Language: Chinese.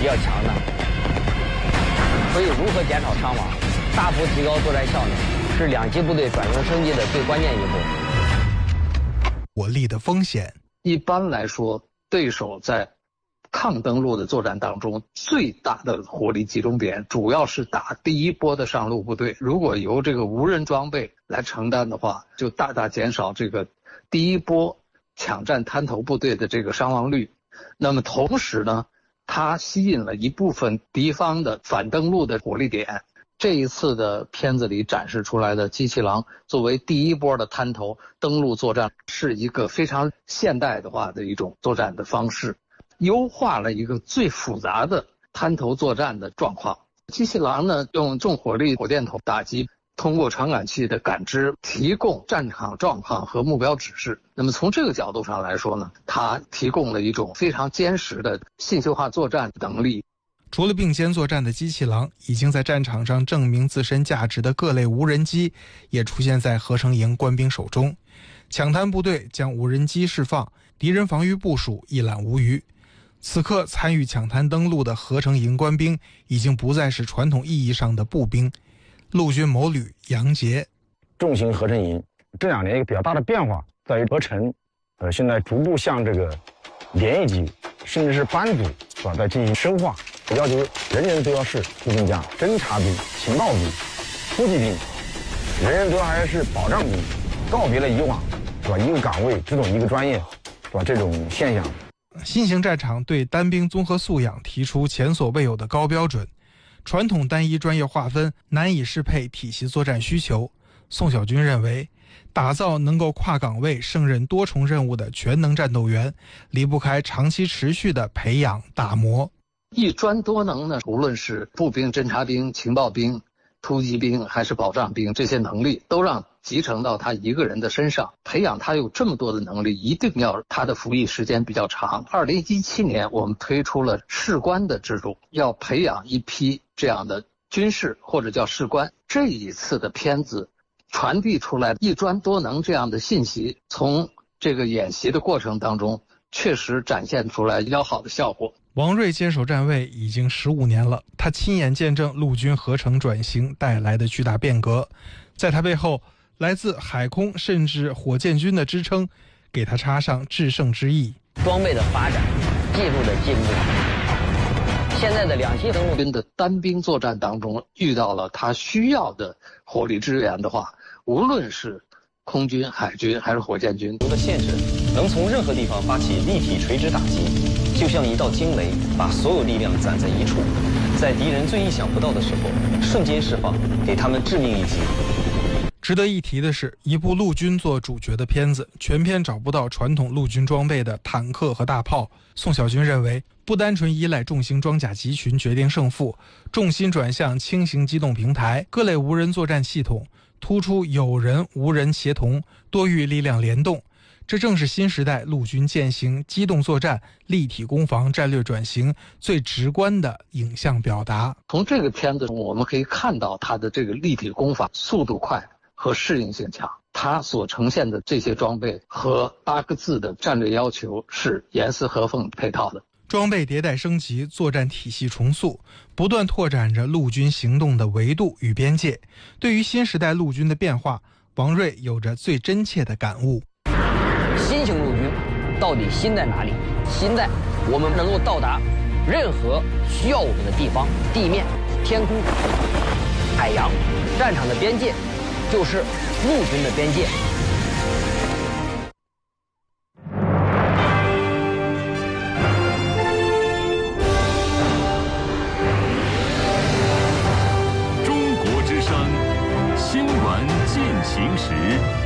比较强的。所以，如何减少伤亡，大幅提高作战效能，是两栖部队转型升级的最关键一步。 火力的风险， 一般来说，对手在抗登陆的作战当中，最大的火力集中点主要是打第一波的上路部队。如果由这个无人装备来承担的话，就大大减少这个第一波抢占滩头部队的这个伤亡率。那么同时呢，它吸引了一部分敌方的反登陆的火力点。这一次的片子里展示出来的机器狼作为第一波的滩头登陆作战，是一个非常现代化的一种作战的方式，优化了一个最复杂的滩头作战的状况。机器狼呢，用重火力火箭筒打击，通过传感器的感知提供战场状况和目标指示。那么从这个角度上来说呢，它提供了一种非常坚实的信息化作战能力。 除了并肩作战的机器狼，已经在战场上证明自身价值的各类无人机也出现在合成营官兵手中。抢滩部队将无人机释放，敌人防御部署一览无余。此刻参与抢滩登陆的合成营官兵已经不再是传统意义上的步兵。陆军某旅杨杰， 重型合成营这2年一个比较大的变化在于合成，现在逐步向这个连一级甚至是班组在进行深化，要求人人都要是步兵将、侦察兵、情报兵、突击兵，人人都还是保障兵，告别了以往一个岗位只懂一个专业这种现象。 新型战场对单兵综合素养提出前所未有的高标准，传统单一专业划分难以适配体系作战需求。宋小军认为，打造能够跨岗位胜任多重任务的全能战斗员，离不开长期持续的培养打磨。 一专多能呢，无论是步兵、侦察兵、情报兵、突击兵还是保障兵，这些能力都让集成到他一个人的身上。培养他有这么多的能力，一定要他的服役时间比较长。2017年我们推出了士官的制度，要培养一批这样的军士或者叫士官。这一次的片子传递出来一专多能这样的信息，从这个演习的过程当中确实展现出来比较好的效果。 王瑞坚守站位已经15年了，他亲眼见证陆军合成转型带来的巨大变革，在他背后，来自海空甚至火箭军的支撑，给他插上制胜之意。 装备的发展，技术的进步，现在的两栖登陆军的单兵作战当中遇到了他需要的火力支援的话，无论是空军、海军还是火箭军， 的限制能从任何地方发起立体垂直打击，就像一道惊雷，把所有力量攒在一处，在敌人最意想不到的时候瞬间释放，给他们致命一击。 值得一提的是，一部陆军做主角的片子，全片找不到传统陆军装备的坦克和大炮。宋小军认为，不单纯依赖重型装甲集群决定胜负，重心转向轻型机动平台、各类无人作战系统，突出有人无人协同、多域力量联动。这正是新时代陆军践行机动作战、立体攻防战略转型最直观的影像表达。 从这个片子中我们可以看到它的这个立体攻防速度快和适应性强，它所呈现的这些装备和8个字的战略要求是严丝合缝配套的。 装备迭代升级，作战体系重塑，不断拓展着陆军行动的维度与边界。对于新时代陆军的变化，王瑞有着最真切的感悟。 新型陆军到底新在哪里？新在我们能够到达任何需要我们的地方，地面、天空、海洋，战场的边界就是陆军的边界。 中国之声，新闻进行时。